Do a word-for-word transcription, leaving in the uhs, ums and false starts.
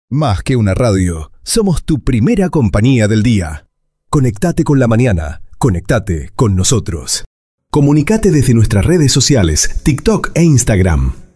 Más que una radio, somos tu primera compañía del día. Conectate con la mañana, conectate con nosotros. Comunicate desde nuestras redes sociales, TikTok e Instagram.